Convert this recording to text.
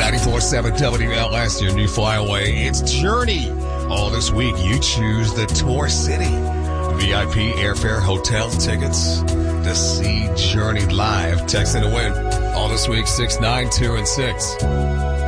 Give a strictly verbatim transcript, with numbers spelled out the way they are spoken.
ninety-four point seven W L S, your new flyaway. It's Journey. All this week, you choose the Tour City. V I P airfare, hotel tickets to see Journey live. Text in to win. All this week, six nine two and six.